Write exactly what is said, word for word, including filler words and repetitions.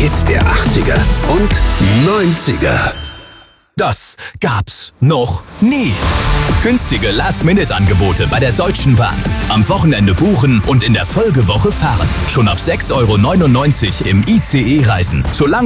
Hits der achtziger und neunziger. Das gab's noch nie. Günstige Last-Minute-Angebote bei der Deutschen Bahn. Am Wochenende buchen und in der Folgewoche fahren. Schon ab sechs Euro neunundneunzig im I C E reisen. Solange